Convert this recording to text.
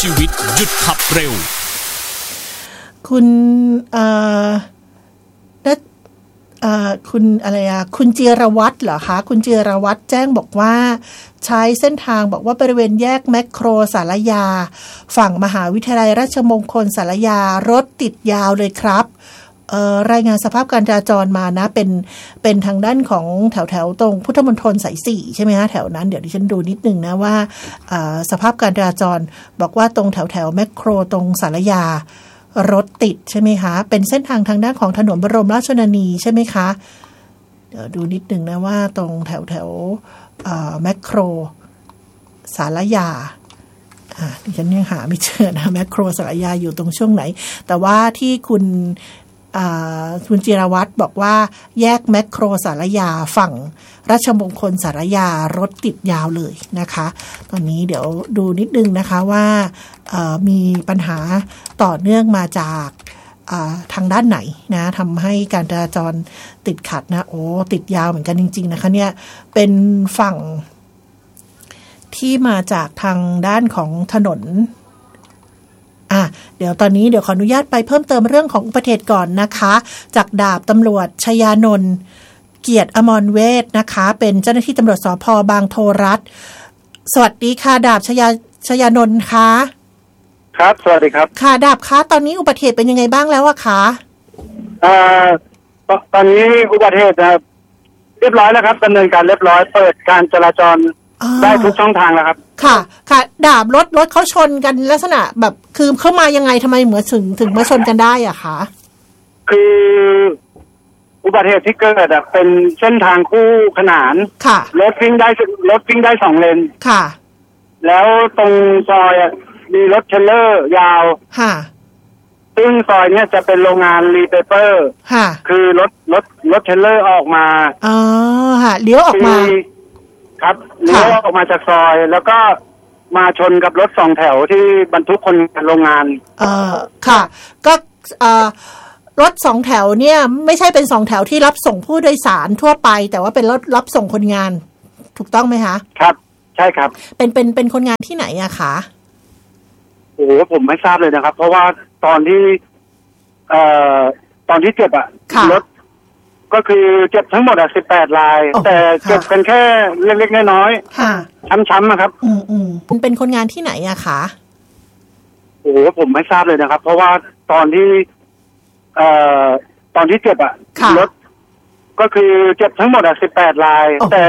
ชีวิตหยุดขับเร็วคุณคุณอะไรคุณจิรวัตรเหรอคะคุณจิรวัตรแจ้งบอกว่าใช้เส้นทางบอกว่าบริเวณแยกแมคโครสารยาฝั่งมหาวิทยาลัยราชมงคลสารยารถติดยาวเลยครับรายงานสภาพการจราจรมานะเป็นทางด้านของแถวตรงพุทธมณฑลสาย4ใช่ไหมฮะแถวนั้นเดี๋ยวดิฉันดูนิดนึงนะว่าสภาพการจราจรบอกว่าตรงแถวแมคโครตรงสารยารถติดใช่ไหมคะเป็นเส้นทางด้านของถนนบรมราชชนนีใช่ไหมคะเดี๋ยวดูนิดนึงนะว่าตรงแถวแมคโครสารยาดิฉันยังหาไม่เจอนะแมคโครสารยาอยู่ตรงช่วงไหนแต่ว่าที่คุณจิรวัตรบอกว่าแยกแมคโครสารยาฝั่งราชมงคลสารยารถติดยาวเลยนะคะตอนนี้เดี๋ยวดูนิดนึงนะคะว่ามีปัญหาต่อเนื่องมาจากทางด้านไหนนะทำให้การจราจรติดขัดนะโอ้ติดยาวเหมือนกันจริงๆนะคะเนี่ยเป็นฝั่งที่มาจากทางด้านของถนนเดี๋ยวตอนนี้ขออนุญาตไปเพิ่มเติมเรื่องของอุบัติเหตุก่อนนะคะจากดาบตำรวจชยานนท์เกียรติอมรเวชนะคะเป็นเจ้าหน้าที่ตำรวจสภ.บางโทรัฐสวัสดีค่ะดาบชยานนท์คะครับสวัสดีครับค่ะดาบคะตอนนี้อุบัติเหตุเป็นยังไงบ้างแล้วอะคะตอนนี้อุบัติเหตุเรียบร้อยแล้วครับดำเนินการเรียบร้อยเปิดการจราจรได้ทุกช่องทางแล้วครับค่ะดาบรถเขาชนกันลักษณะแบบคือเข้ามายังไงทำไมเหมือนถึงมาชนกันได้อะคะคืออุบัติเหตุที่เกิดเป็นเส้นทางคู่ขนานค่ะรถวิ่งได้2เลนค่ะแล้วตรงซอยมีรถเทรลเลอร์ยาวค่ะซึ่งซอยเนี้ยจะเป็นโรงงานรีเปเปอร์ค่ะคือรถเทรลเลอร์ออกมาค่ะเลี้ยวออกมาครับเลี้ยวออกมาจากซอยแล้วก็มาชนกับรถ2แถวที่บรรทุกคนงานโรงงานค่ะก็รถ2แถวเนี่ยไม่ใช่เป็น2แถวที่รับส่งผู้โดยสารทั่วไปแต่ว่าเป็นรถรับส่งคนงานถูกต้องไหมคะครับใช่ครับเป็นคนงานที่ไหนอะคะโอ้ผมไม่ทราบเลยนะครับเพราะว่าตอนที่เจ็บรถก็คือเจ็บทั้งหมด18รายแต่เจ็บกันแค่เล็กๆน้อยๆช้ำๆครับเป็นคนงานที่ไหนอะคะโอ้ผมไม่ทราบเลยนะครับเพราะว่าตอนที่เจ็บรถก็คือเจ็บทั้งหมด18รายแต่